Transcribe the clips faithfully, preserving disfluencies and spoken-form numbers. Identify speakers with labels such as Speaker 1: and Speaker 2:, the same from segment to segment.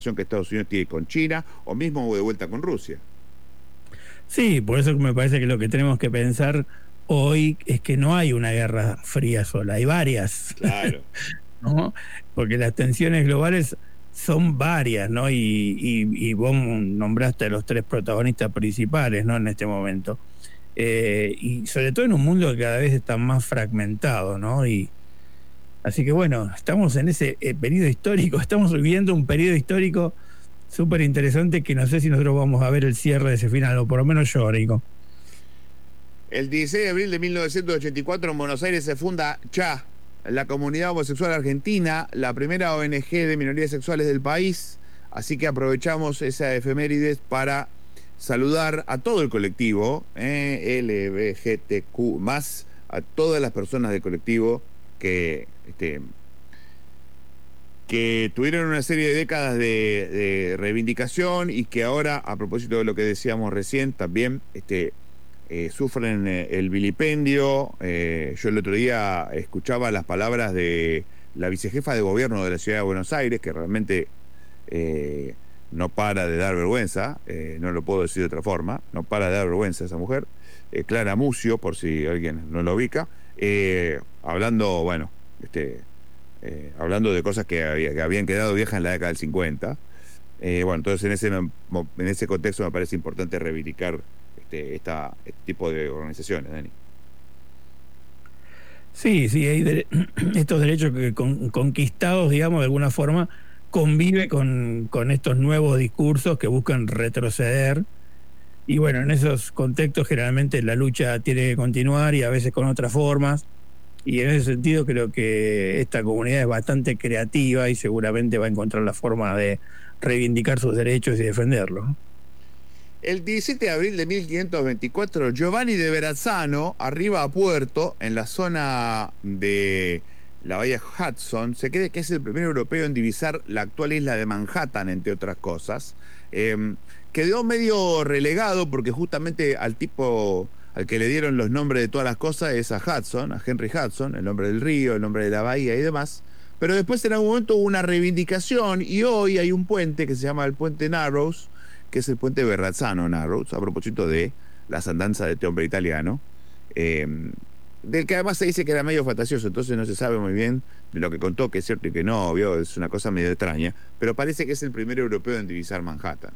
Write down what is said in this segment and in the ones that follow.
Speaker 1: que Estados Unidos tiene con China, o mismo de vuelta con Rusia.
Speaker 2: Sí, por eso me parece que lo que tenemos que pensar hoy es que no hay una guerra fría sola, hay varias.
Speaker 1: Claro.
Speaker 2: ¿No? Porque las tensiones globales son varias, ¿no? Y, y, y vos nombraste a los tres protagonistas principales, ¿no? En este momento. Eh, y sobre todo en un mundo que cada vez está más fragmentado, ¿no? Y así que bueno, estamos en ese eh, periodo histórico, estamos viviendo un periodo histórico súper interesante que no sé si nosotros vamos a ver el cierre de ese final, o por lo menos yo, Rico.
Speaker 1: El dieciséis de abril de mil novecientos ochenta y cuatro en Buenos Aires se funda C H A, la Comunidad Homosexual Argentina, la primera O N G de minorías sexuales del país. Así que aprovechamos esa efemérides para saludar a todo el colectivo, eh, L G B T Q más, a todas las personas del colectivo que, este, que tuvieron una serie de décadas de, de reivindicación y que ahora, a propósito de lo que decíamos recién, también este, eh, sufren eh, el vilipendio. Eh, yo el otro día escuchaba las palabras de la vicejefa de gobierno de la ciudad de Buenos Aires, que realmente eh, no para de dar vergüenza, eh, no lo puedo decir de otra forma, no para de dar vergüenza esa mujer, eh, Clara Mucio, por si alguien no lo ubica, eh, hablando, bueno, este... Eh, hablando de cosas que, había, que habían quedado viejas en la década del cincuenta. Eh, bueno, entonces en ese, en ese contexto me parece importante reivindicar este, esta, este tipo de organizaciones, Dani.
Speaker 2: Sí, sí, hay de, estos derechos que con, conquistados, digamos, de alguna forma, convive con, con estos nuevos discursos que buscan retroceder. Y bueno, en esos contextos generalmente la lucha tiene que continuar y a veces con otras formas. Y en ese sentido creo que esta comunidad es bastante creativa y seguramente va a encontrar la forma de reivindicar sus derechos y defenderlos.
Speaker 1: El diecisiete de abril de mil quinientos veinticuatro, Giovanni de Verrazzano arriba a Puerto, en la zona de la bahía Hudson. Se cree que es el primer europeo en divisar la actual isla de Manhattan, entre otras cosas. Eh, quedó medio relegado porque justamente al tipo al que le dieron los nombres de todas las cosas es a Hudson, a Henry Hudson, el nombre del río, el nombre de la bahía y demás. Pero después en algún momento hubo una reivindicación y hoy hay un puente que se llama el Puente Narrows, que es el puente Verrazzano Narrows, a propósito de las andanzas de este hombre italiano, eh, del que además se dice que era medio fantasioso, entonces no se sabe muy bien de lo que contó, que es cierto y que no, obvio, es una cosa medio extraña, pero parece que es el primer europeo en divisar Manhattan.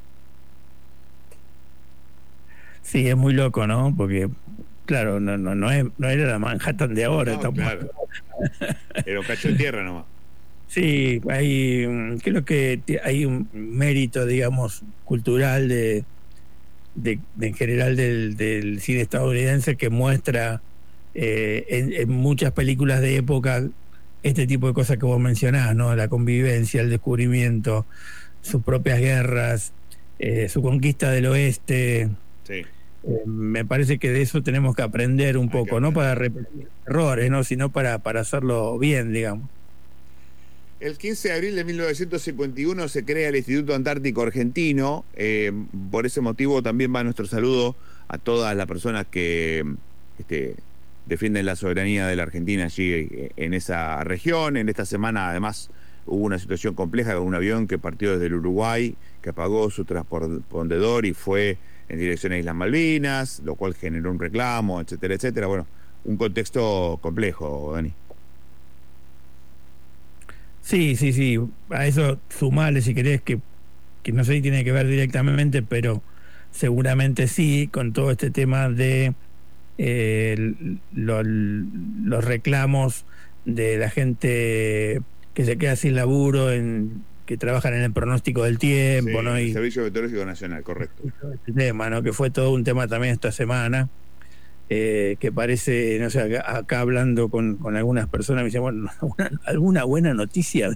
Speaker 2: Sí, es muy loco, ¿no? Porque, claro, no, no, no, es, no era la Manhattan de ahora.
Speaker 1: No,
Speaker 2: tampoco.
Speaker 1: claro. Era un cacho de tierra nomás.
Speaker 2: Sí, hay, creo que hay un mérito, digamos, cultural de, de, de en general del, del cine estadounidense que muestra eh, en, en muchas películas de época este tipo de cosas que vos mencionás, ¿no? La convivencia, el descubrimiento, sus propias guerras, eh, su conquista del oeste.
Speaker 1: Sí.
Speaker 2: Eh, me parece que de eso tenemos que aprender un
Speaker 1: Hay
Speaker 2: poco,
Speaker 1: aprender.
Speaker 2: no para repetir errores, ¿no? Sino para, para hacerlo bien, digamos.
Speaker 1: El quince de abril de mil novecientos cincuenta y uno se crea el Instituto Antártico Argentino. Eh, por ese motivo también va nuestro saludo a todas las personas que este, defienden la soberanía de la Argentina allí en esa región. En esta semana además hubo una situación compleja con un avión que partió desde el Uruguay, que apagó su transpondedor y fue en dirección a Islas Malvinas, lo cual generó un reclamo, etcétera, etcétera. Bueno, un contexto complejo, Dani.
Speaker 2: Sí, sí, sí. A eso sumale, si querés, que, que no sé si tiene que ver directamente, pero seguramente sí, con todo este tema de eh, lo, los reclamos de la gente que se queda sin laburo, en, que trabajan en el pronóstico del tiempo,
Speaker 1: Sí,
Speaker 2: ¿no?
Speaker 1: el
Speaker 2: Y
Speaker 1: Servicio Meteorológico Nacional, correcto.
Speaker 2: este tema, ¿no? Que fue todo un tema también esta semana. Eh, que parece, no sé, acá, acá hablando con, con algunas personas me dicen, bueno, una, alguna buena noticia,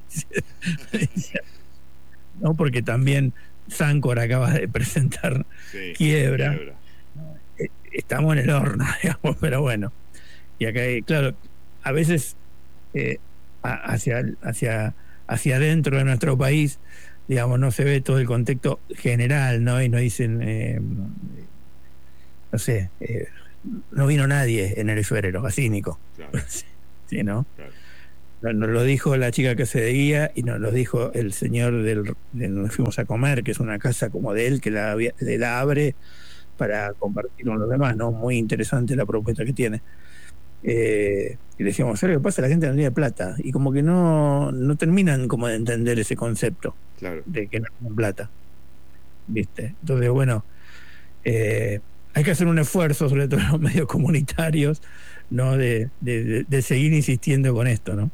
Speaker 2: ¿no? Porque también Sancor acaba de presentar
Speaker 1: Sí,
Speaker 2: quiebra.
Speaker 1: quiebra.
Speaker 2: Eh, estamos en el horno, digamos, pero bueno. Y acá, claro, a veces eh, hacia, hacia, hacia adentro de nuestro país, digamos, no se ve todo el contexto general, ¿no? Y nos dicen, eh, no sé, eh, no vino nadie en el febrero, así, Nico.
Speaker 1: Claro.
Speaker 2: Sí, ¿no?
Speaker 1: Claro.
Speaker 2: Nos nos lo dijo la chica que se veía y nos lo dijo el señor del, de donde fuimos a comer, que es una casa como de él, que la, había- le la abre para compartir con los demás, ¿no? Muy interesante la propuesta que tiene. Eh, y le decíamos, ¿sabes lo que pasa? La gente no tiene plata. Y como que no, no terminan como de entender ese concepto
Speaker 1: Claro.
Speaker 2: de que no tienen plata. ¿Viste? Entonces, bueno, eh, hay que hacer un esfuerzo, sobre todo en los medios comunitarios, ¿no? De, de, de- de seguir insistiendo con esto, ¿no?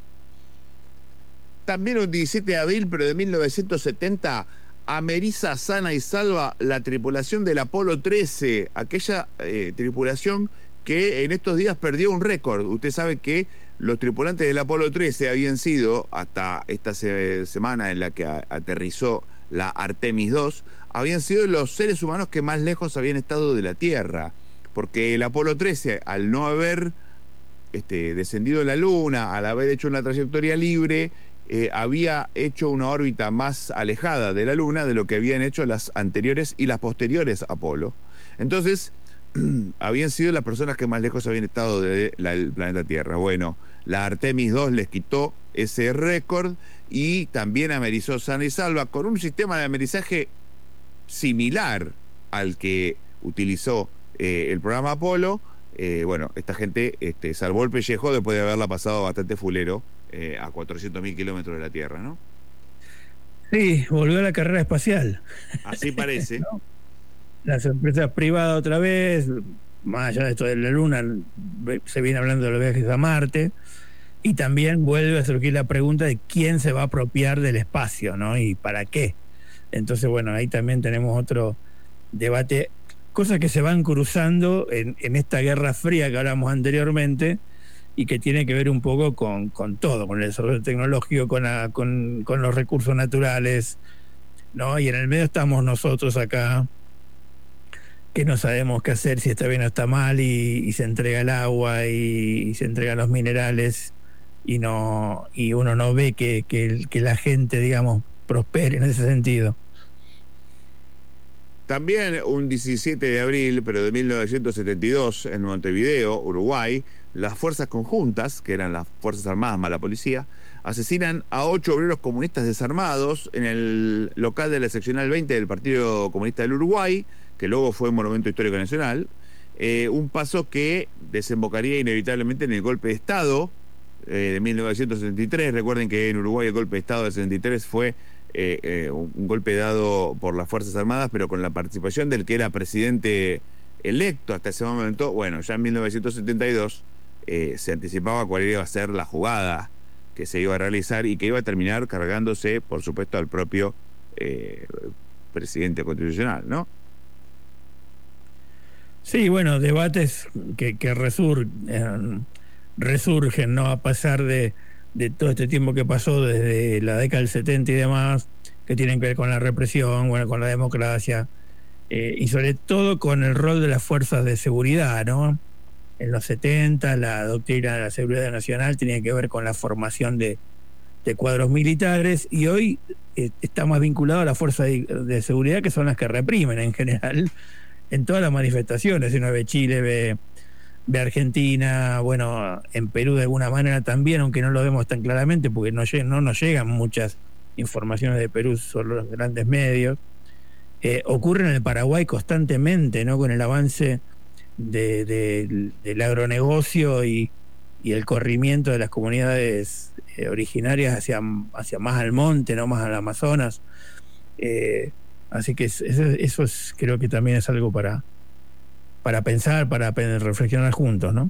Speaker 1: También un diecisiete de abril, pero de mil novecientos setenta, ameriza sana y salva la tripulación del Apolo trece, aquella eh, tripulación que en estos días perdió un récord. Usted sabe que los tripulantes del Apolo trece habían sido, hasta esta se semana en la que a aterrizó la Artemis dos, habían sido los seres humanos que más lejos habían estado de la Tierra, porque el Apolo trece, al no haber este, descendido a la Luna, al haber hecho una trayectoria libre, eh, había hecho una órbita más alejada de la Luna de lo que habían hecho las anteriores y las posteriores Apolo. Entonces, habían sido las personas que más lejos habían estado del planeta Tierra. Bueno, la Artemis dos les quitó ese récord y también amerizó sana y salva con un sistema de amerizaje similar al que utilizó eh, el programa Apolo. Eh, bueno, esta gente este, salvó el pellejo después de haberla pasado bastante fulero eh, a cuatrocientos mil kilómetros de la Tierra, ¿no?
Speaker 2: Sí, volvió a la carrera espacial.
Speaker 1: Así parece.
Speaker 2: ¿No? Las empresas privadas otra vez, más allá de esto de la Luna, se viene hablando de los viajes a Marte, y también vuelve a surgir la pregunta de quién se va a apropiar del espacio, ¿no? Y para qué. Entonces, bueno, ahí también tenemos otro debate, cosas que se van cruzando en, en esta guerra fría que hablamos anteriormente y que tiene que ver un poco con, con todo, con el desarrollo tecnológico, con, la, con, con los recursos naturales, ¿no? Y en el medio estamos nosotros acá, que no sabemos qué hacer, si está bien o está mal, y, y se entrega el agua y, y se entregan los minerales, y no y uno no ve que, que, que la gente, digamos, prospere en ese sentido.
Speaker 1: También un diecisiete de abril, pero de mil novecientos setenta y dos, en Montevideo, Uruguay, las fuerzas conjuntas, que eran las Fuerzas Armadas más la policía, asesinan a ocho obreros comunistas desarmados en el local de la seccional veinte del Partido Comunista del Uruguay, que luego fue Monumento Histórico Nacional. Eh, un paso que desembocaría inevitablemente en el golpe de Estado eh, de mil novecientos setenta y tres. Recuerden que en Uruguay el golpe de Estado del setenta y tres fue Eh, eh, un golpe dado por las Fuerzas Armadas, pero con la participación del que era presidente electo hasta ese momento. Bueno, ya en mil novecientos setenta y dos eh, se anticipaba cuál iba a ser la jugada que se iba a realizar y que iba a terminar cargándose, por supuesto, al propio eh, presidente constitucional, ¿no?
Speaker 2: Sí, bueno, debates que, que resur, eh, resurgen, ¿no? A pesar de, de todo este tiempo que pasó desde la década del setenta y demás, que tienen que ver con la represión, bueno, con la democracia, eh, y sobre todo con el rol de las fuerzas de seguridad, ¿no? En los setenta, la doctrina de la seguridad nacional tenía que ver con la formación de, de cuadros militares, y hoy eh, está más vinculado a las fuerzas de, de seguridad, que son las que reprimen en general en todas las manifestaciones. Si uno ve Chile, ve, ve Argentina, bueno, en Perú de alguna manera también, aunque no lo vemos tan claramente porque no, no nos llegan muchas informaciones de Perú sobre los grandes medios. Eh, ocurre en el Paraguay constantemente, ¿no? Con el avance de, de, del agronegocio y, y el corrimiento de las comunidades eh, originarias hacia, hacia más al monte, no más al Amazonas. Eh, así que eso, eso es, creo que también es algo para, para pensar, para reflexionar juntos, ¿no?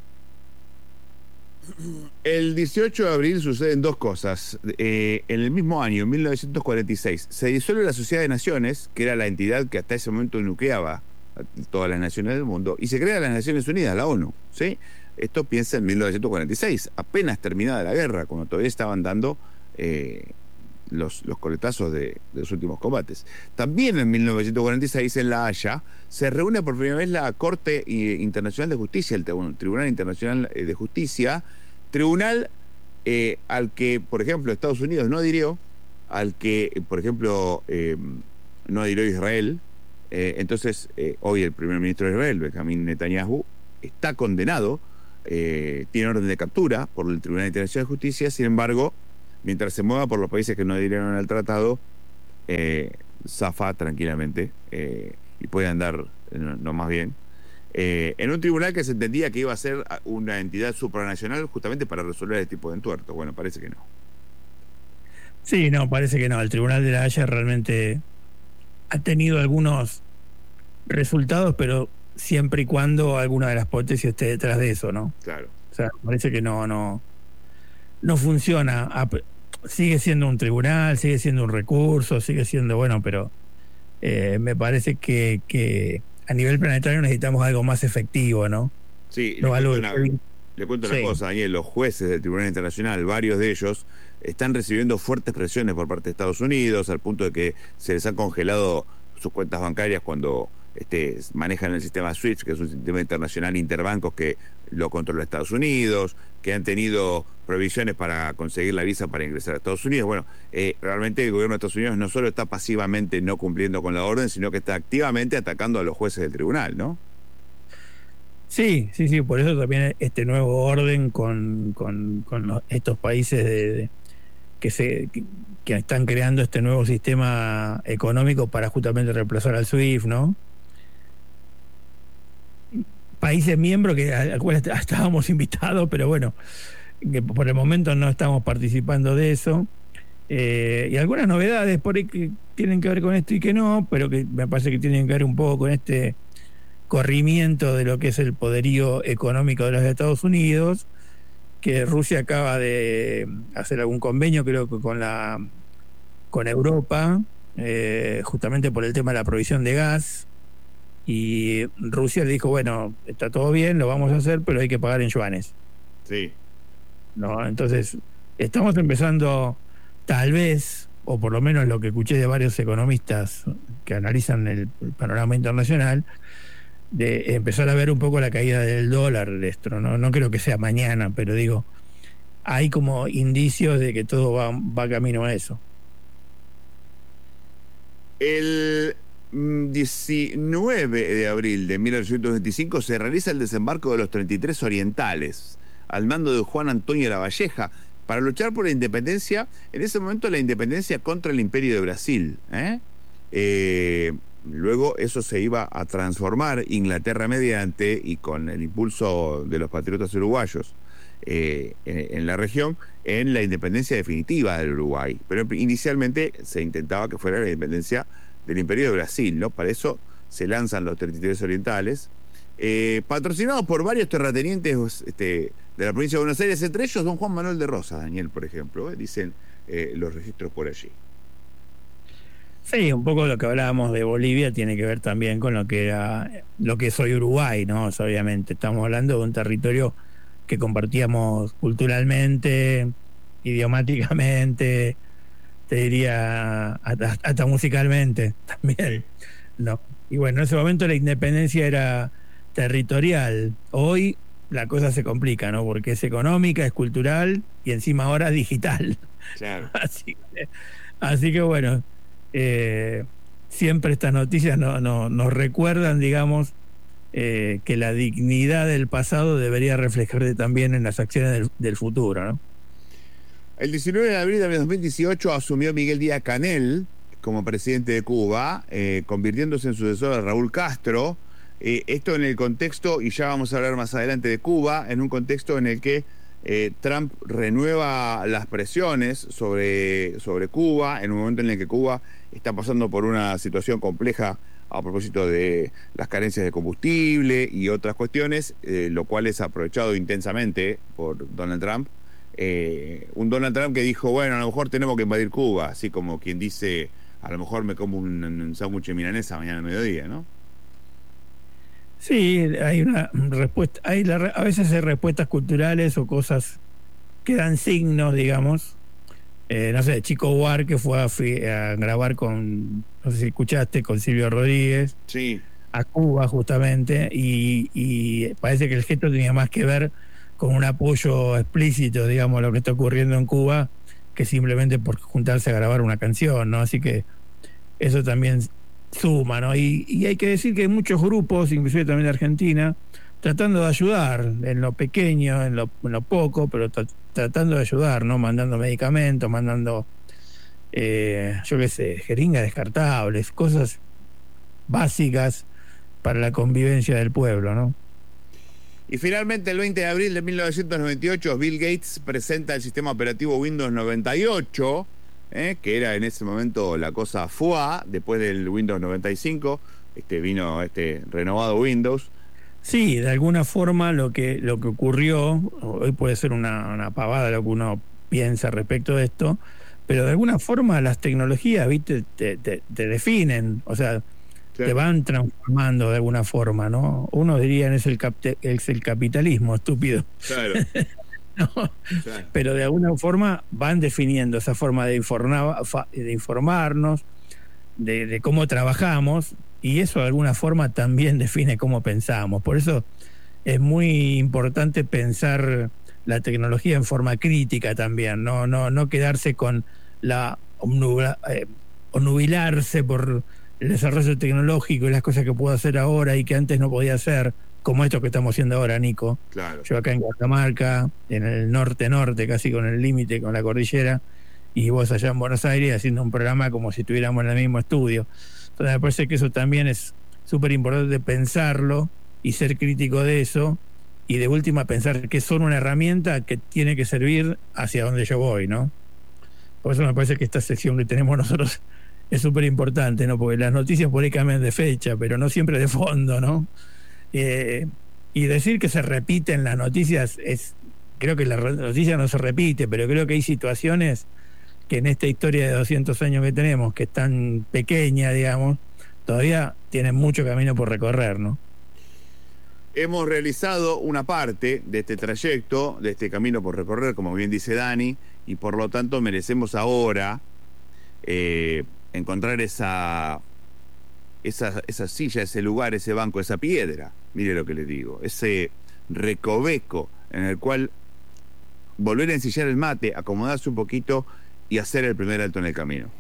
Speaker 1: El dieciocho de abril suceden dos cosas. Eh, en el mismo año, en mil novecientos cuarenta y seis, se disuelve la Sociedad de Naciones, que era la entidad que hasta ese momento nucleaba a todas las naciones del mundo, y se crea las Naciones Unidas, la ONU, ¿sí? Esto piensa en mil novecientos cuarenta y seis, apenas terminada la guerra, cuando todavía estaban dando eh, los, los coletazos de, de los últimos combates. También en mil novecientos cuarenta y seis, en La Haya, se reúne por primera vez la Corte Internacional de Justicia, el Tribunal Internacional de Justicia, tribunal eh, al que, por ejemplo, Estados Unidos no adhirió, al que, por ejemplo, eh, no adhirió Israel. Eh, entonces, eh, hoy el primer ministro de Israel, Benjamín Netanyahu, está condenado eh, tiene orden de captura por el Tribunal Internacional de Justicia. Sin embargo, mientras se mueva por los países que no adhirieron al tratado, eh, zafa tranquilamente eh, y puede andar no, no más bien. Eh, en un tribunal que se entendía que iba a ser una entidad supranacional justamente para resolver este tipo de entuertos. Bueno, parece que no.
Speaker 2: Sí, no, parece que no. El Tribunal de la Haya realmente ha tenido algunos resultados, pero siempre y cuando alguna de las potencias esté detrás de eso, ¿no?
Speaker 1: Claro.
Speaker 2: O sea, parece que no, no, no funciona. Sigue siendo un tribunal, sigue siendo un recurso, sigue siendo bueno, pero eh, me parece que, que a nivel planetario necesitamos algo más efectivo, ¿no?
Speaker 1: Sí,
Speaker 2: no,
Speaker 1: le,
Speaker 2: algo
Speaker 1: cuento una, le cuento una
Speaker 2: sí.
Speaker 1: cosa, Daniel. Los jueces del Tribunal Internacional, varios de ellos, están recibiendo fuertes presiones por parte de Estados Unidos, al punto de que se les han congelado sus cuentas bancarias cuando este, manejan el sistema SWIFT, que es un sistema internacional interbancos que lo controla Estados Unidos, que han tenido prohibiciones para conseguir la visa para ingresar a Estados Unidos. Bueno, eh, realmente el gobierno de Estados Unidos no solo está pasivamente no cumpliendo con la orden, sino que está activamente atacando a los jueces del tribunal, ¿no?
Speaker 2: Sí, sí, sí, por eso también este nuevo orden con, con, con los, estos países de, de, que se que, que están creando este nuevo sistema económico para justamente reemplazar al SWIFT, ¿no? Países miembros que al cual estábamos invitados, pero bueno, que por el momento no estamos participando de eso. Eh, y algunas novedades por ahí que tienen que ver con esto y que no, pero que me parece que tienen que ver un poco con este corrimiento de lo que es el poderío económico de los Estados Unidos, que Rusia acaba de hacer algún convenio, creo que con la con Europa, eh, justamente por el tema de la provisión de gas. Y Rusia le dijo, bueno, está todo bien, lo vamos a hacer, pero hay que pagar en yuanes.
Speaker 1: Sí.
Speaker 2: ¿No? Entonces, estamos empezando, tal vez, o por lo menos lo que escuché de varios economistas que analizan el, el panorama internacional, de empezar a ver un poco la caída del dólar de esto. No, no creo que sea mañana, pero digo, hay como indicios de que todo va, va camino a eso.
Speaker 1: El diecinueve de abril de mil novecientos veinticinco se realiza el desembarco de los treinta y tres orientales al mando de Juan Antonio Lavalleja para luchar por la independencia, en ese momento la independencia contra el Imperio de Brasil. ¿eh? Eh, luego eso se iba a transformar, Inglaterra mediante, y con el impulso de los patriotas uruguayos eh, en, en la región, en la independencia definitiva del Uruguay. Pero inicialmente se intentaba que fuera la independencia del Imperio de Brasil, ¿no? Para eso se lanzan los treinta y tres orientales, eh, patrocinados por varios terratenientes este, de la provincia de Buenos Aires, entre ellos don Juan Manuel de Rosas, Daniel, por ejemplo, ¿eh? dicen eh, los registros por allí.
Speaker 2: Sí, un poco lo que hablábamos de Bolivia tiene que ver también con lo que era, lo que es hoy Uruguay, ¿no? O sea, obviamente estamos hablando de un territorio que compartíamos culturalmente, idiomáticamente, te diría hasta, hasta musicalmente también, ¿no? Y bueno, en ese momento la independencia era territorial. Hoy la cosa se complica, ¿no? Porque es económica, es cultural y encima ahora digital.
Speaker 1: Claro.
Speaker 2: Así que, así que bueno, eh, siempre estas noticias no, no, nos recuerdan, digamos, eh, que la dignidad del pasado debería reflejarse también en las acciones del, del futuro, ¿no?
Speaker 1: El diecinueve de abril de dos mil dieciocho asumió Miguel Díaz-Canel como presidente de Cuba, eh, convirtiéndose en sucesor de Raúl Castro. Eh, esto en el contexto, y ya vamos a hablar más adelante de Cuba, en un contexto en el que eh, Trump renueva las presiones sobre, sobre Cuba, en un momento en el que Cuba está pasando por una situación compleja a propósito de las carencias de combustible y otras cuestiones, eh, lo cual es aprovechado intensamente por Donald Trump. Eh, un Donald Trump que dijo, bueno, a lo mejor tenemos que invadir Cuba, así como quien dice, a lo mejor me como un, un sándwich de milanesa mañana al mediodía, ¿no?
Speaker 2: Sí, hay una respuesta, hay la, a veces hay respuestas culturales o cosas que dan signos, digamos. Eh, no sé, Chico Buarque que fue a, a grabar con, no sé si escuchaste, con Silvio Rodríguez,
Speaker 1: sí,
Speaker 2: a Cuba justamente, y, y parece que el gesto tenía más que ver con un apoyo explícito, digamos, a lo que está ocurriendo en Cuba, que simplemente por juntarse a grabar una canción, ¿no? Así que eso también suma, ¿no? Y, y hay que decir que hay muchos grupos, inclusive también de Argentina, tratando de ayudar en lo pequeño, en lo, en lo poco, pero tra- tratando de ayudar, ¿no? Mandando medicamentos, mandando, eh, yo qué sé, jeringas descartables, cosas básicas para la convivencia del pueblo, ¿no?
Speaker 1: Y finalmente, el veinte de abril de mil novecientos noventa y ocho, Bill Gates presenta el sistema operativo Windows noventa y ocho, ¿eh? que era en ese momento la cosa F U A, después del Windows noventa y cinco, este, vino este renovado Windows.
Speaker 2: Sí, de alguna forma lo que, lo que ocurrió, hoy puede ser una, una pavada lo que uno piensa respecto de esto, pero de alguna forma las tecnologías, viste, te, te, te definen, o sea,
Speaker 1: Sí.
Speaker 2: te van transformando de alguna forma, ¿no? Uno diría es el, capte, es el capitalismo, estúpido.
Speaker 1: Claro.
Speaker 2: ¿No?
Speaker 1: Claro.
Speaker 2: Pero de alguna forma van definiendo esa forma de, informar, de informarnos, de, de cómo trabajamos, y eso de alguna forma también define cómo pensamos. Por eso es muy importante pensar la tecnología en forma crítica también, no, no, no quedarse con la omnubla, eh, onubilarse por el desarrollo tecnológico y las cosas que puedo hacer ahora y que antes no podía hacer, como esto que estamos haciendo ahora, Nico.
Speaker 1: Claro.
Speaker 2: Yo acá en Catamarca, en el norte-norte, casi con el límite con la cordillera, y vos allá en Buenos Aires haciendo un programa como si estuviéramos en el mismo estudio. Entonces me parece que eso también es súper importante pensarlo y ser crítico de eso, y de última pensar que son una herramienta que tiene que servir hacia donde yo voy, ¿no? Por eso me parece que esta sección que tenemos nosotros es súper importante, ¿no? Porque las noticias por ahí cambian de fecha, pero no siempre de fondo, ¿no? Eh, y decir que se repiten las noticias es, creo que la noticia no se repite, pero creo que hay situaciones que en esta historia de doscientos años que tenemos, que es tan pequeña, digamos, todavía tienen mucho camino por recorrer, ¿no?
Speaker 1: Hemos realizado una parte de este trayecto, de este camino por recorrer, como bien dice Dani, y por lo tanto merecemos ahora eh, encontrar esa, esa, esa silla, ese lugar, ese banco, esa piedra, mire lo que le digo, ese recoveco en el cual volver a ensillar el mate, acomodarse un poquito y hacer el primer alto en el camino.